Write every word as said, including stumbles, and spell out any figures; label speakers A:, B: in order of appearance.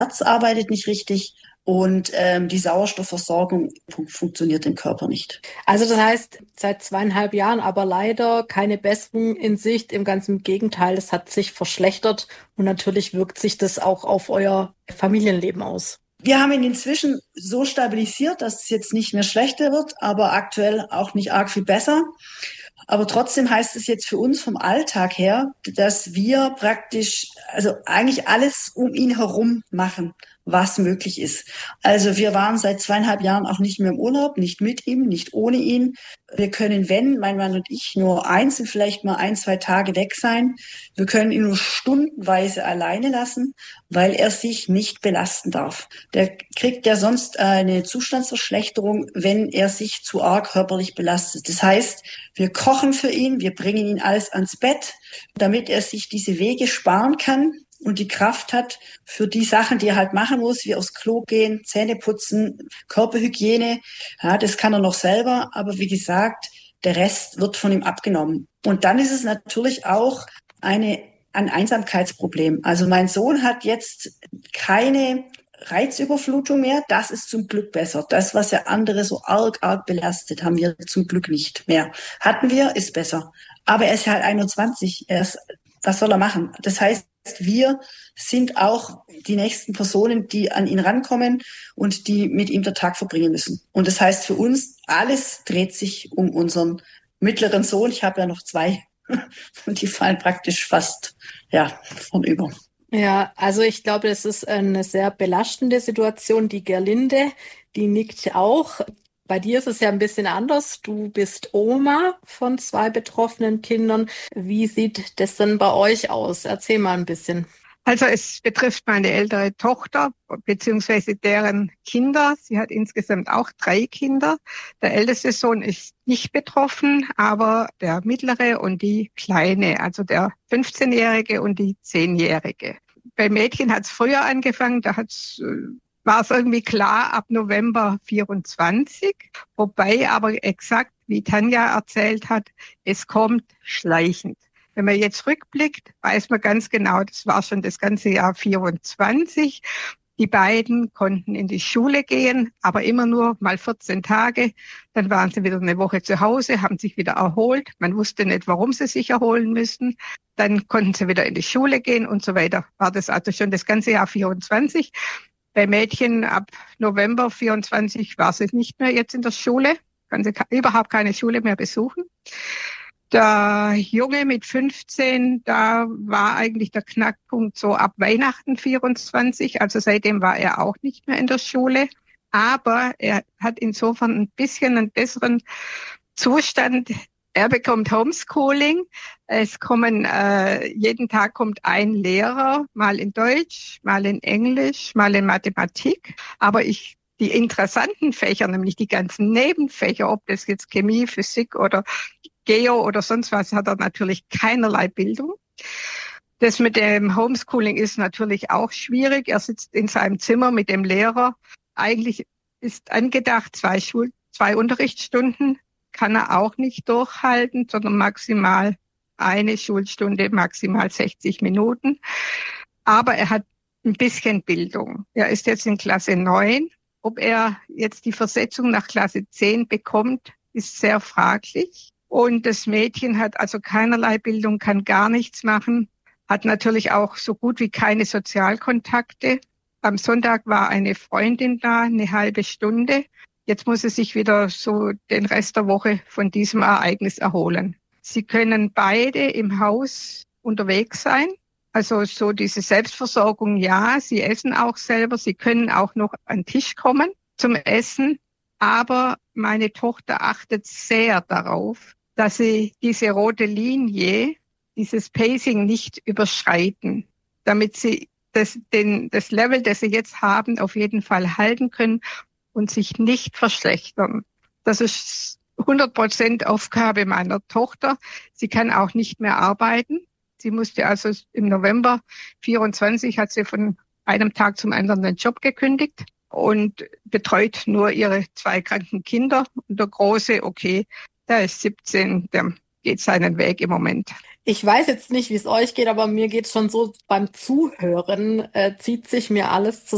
A: Herz arbeitet nicht richtig und ähm, die Sauerstoffversorgung fun- funktioniert im Körper nicht.
B: Also das heißt, seit zweieinhalb Jahren aber leider keine Besserung in Sicht. Im ganzen Gegenteil, es hat sich verschlechtert und natürlich wirkt sich das auch auf euer Familienleben aus.
A: Wir haben ihn inzwischen so stabilisiert, dass es jetzt nicht mehr schlechter wird, aber aktuell auch nicht arg viel besser. Aber trotzdem heißt es jetzt für uns vom Alltag her, dass wir praktisch, also eigentlich alles um ihn herum machen, was möglich ist. Also wir waren seit zweieinhalb Jahren auch nicht mehr im Urlaub, nicht mit ihm, nicht ohne ihn. Wir können, wenn, mein Mann und ich, nur einzeln vielleicht mal ein, zwei Tage weg sein. Wir können ihn nur stundenweise alleine lassen, weil er sich nicht belasten darf. Der kriegt ja sonst eine Zustandsverschlechterung, wenn er sich zu arg körperlich belastet. Das heißt, wir kochen für ihn, wir bringen ihn alles ans Bett, damit er sich diese Wege sparen kann und die Kraft hat für die Sachen, die er halt machen muss, wie aufs Klo gehen, Zähne putzen, Körperhygiene. Ja, das kann er noch selber, aber wie gesagt, der Rest wird von ihm abgenommen. Und dann ist es natürlich auch eine, ein Einsamkeitsproblem. Also mein Sohn hat jetzt keine Reizüberflutung mehr. Das ist zum Glück besser. Das, was ja andere so arg, arg belastet, haben wir zum Glück nicht mehr. Hatten wir, ist besser. Aber er ist halt einundzwanzig. Er ist, was soll er machen? Das heißt, wir sind auch die nächsten Personen, die an ihn rankommen und die mit ihm den Tag verbringen müssen. Und das heißt für uns, alles dreht sich um unseren mittleren Sohn. Ich habe ja noch zwei und die fallen praktisch fast, ja, vornüber.
B: Ja, also ich glaube, das ist eine sehr belastende Situation. Die Gerlinde, die nickt auch. Bei dir ist es ja ein bisschen anders. Du bist Oma von zwei betroffenen Kindern. Wie sieht das denn bei euch aus? Erzähl mal ein bisschen.
C: Also es betrifft meine ältere Tochter beziehungsweise deren Kinder. Sie hat insgesamt auch drei Kinder. Der älteste Sohn ist nicht betroffen, aber der mittlere und die kleine, also der fünfzehnjährige und die zehnjährige. Bei Mädchen hat es früher angefangen, da hat's, war es irgendwie klar ab November vierundzwanzig, wobei aber exakt, wie Tanja erzählt hat, es kommt schleichend. Wenn man jetzt rückblickt, weiß man ganz genau, das war schon das ganze Jahr vierundzwanzig. Die beiden konnten in die Schule gehen, aber immer nur mal vierzehn Tage. Dann waren sie wieder eine Woche zu Hause, haben sich wieder erholt. Man wusste nicht, warum sie sich erholen müssten. Dann konnten sie wieder in die Schule gehen und so weiter. War das also schon das ganze Jahr vierundzwanzig. Bei Mädchen ab November vierundzwanzig war sie nicht mehr jetzt in der Schule, kann sie überhaupt keine Schule mehr besuchen. Der Junge mit fünfzehn, da war eigentlich der Knackpunkt so ab Weihnachten vierundzwanzig. Also seitdem war er auch nicht mehr in der Schule. Aber er hat insofern ein bisschen einen besseren Zustand. Er bekommt Homeschooling. Es kommen, äh, jeden Tag kommt ein Lehrer, mal in Deutsch, mal in Englisch, mal in Mathematik. Aber ich die interessanten Fächer, nämlich die ganzen Nebenfächer, ob das jetzt Chemie, Physik oder Geo oder sonst was, hat er natürlich keinerlei Bildung. Das mit dem Homeschooling ist natürlich auch schwierig. Er sitzt in seinem Zimmer mit dem Lehrer. Eigentlich ist angedacht, zwei Schul- zwei Unterrichtsstunden kann er auch nicht durchhalten, sondern maximal eine Schulstunde, maximal sechzig Minuten. Aber er hat ein bisschen Bildung. Er ist jetzt in Klasse neun. Ob er jetzt die Versetzung nach Klasse zehn bekommt, ist sehr fraglich. Und das Mädchen hat also keinerlei Bildung, kann gar nichts machen, hat natürlich auch so gut wie keine Sozialkontakte. Am Sonntag war eine Freundin da, eine halbe Stunde. Jetzt muss sie sich wieder so den Rest der Woche von diesem Ereignis erholen. Sie können beide im Haus unterwegs sein. Also so diese Selbstversorgung, ja, sie essen auch selber, sie können auch noch an den Tisch kommen zum Essen. Aber meine Tochter achtet sehr darauf, dass sie diese rote Linie, dieses Pacing nicht überschreiten, damit sie das, den, das Level, das sie jetzt haben, auf jeden Fall halten können und sich nicht verschlechtern. Das ist hundert Prozent Aufgabe meiner Tochter. Sie kann auch nicht mehr arbeiten. Sie musste also im November vierundzwanzig hat sie von einem Tag zum anderen den Job gekündigt und betreut nur ihre zwei kranken Kinder. Und der Große, okay, der ist siebzehn, der geht seinen Weg im Moment.
B: Ich weiß jetzt nicht, wie es euch geht, aber mir geht schon so beim Zuhören, äh, zieht sich mir alles zusammen.